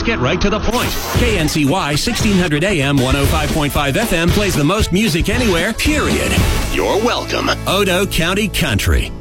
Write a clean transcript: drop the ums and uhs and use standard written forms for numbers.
let's get right to the point. KNCY 1600 AM 105.5 FM plays the most music anywhere, period. You're welcome. Odo County Country.